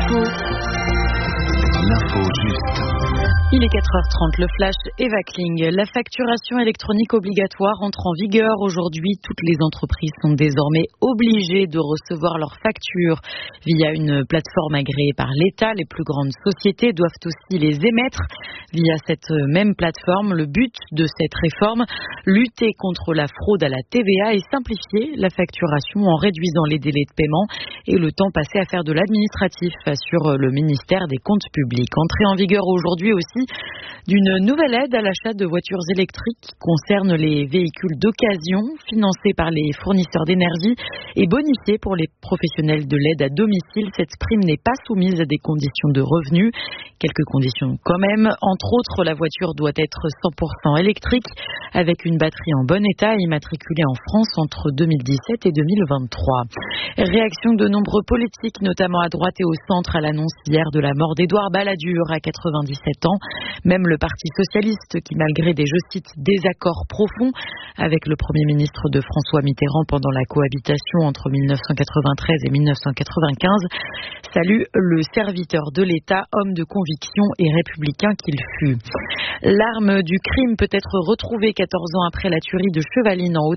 L'info juste. Il est 4h30, le flash Eva Kling. La facturation électronique obligatoire entre en vigueur aujourd'hui. Toutes les entreprises sont désormais obligées de recevoir leurs factures via une plateforme agréée par l'État. Les plus grandes sociétés doivent aussi les émettre via cette même plateforme. Le but de cette réforme, lutter contre la fraude à la TVA et simplifier la facturation en réduisant les délais de paiement et le temps passé à faire de l'administratif, assure le ministère des Comptes publics. Entrée en vigueur aujourd'hui aussi d'une nouvelle aide à l'achat de voitures électriques qui concerne les véhicules d'occasion financés par les fournisseurs d'énergie et bonifiés pour les professionnels de l'aide à domicile. Cette prime n'est pas soumise à des conditions de revenus. Quelques conditions quand même. Entre autres, la voiture doit être 100% électrique avec une batterie en bon état et immatriculée en France entre 2017 et 2023. Réaction de nombreux politiques, notamment à droite et au centre, à l'annonce hier de la mort d'Édouard Balladur à 97 ans. Même le Parti socialiste qui, malgré des, je cite, désaccords profonds avec le Premier ministre de François Mitterrand pendant la cohabitation entre 1993 et 1995, salue le serviteur de l'État, homme de conviction et républicain qu'il fut. L'arme du crime peut être retrouvée 14 ans après la tuerie de Chevaline en Haute-Marne.